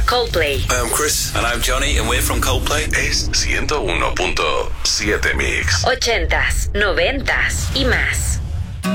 Coldplay. Hi, I'm Chris. And I'm Johnny, and we're from Coldplay. Es 101.7 Mix. 80s, 90s y más.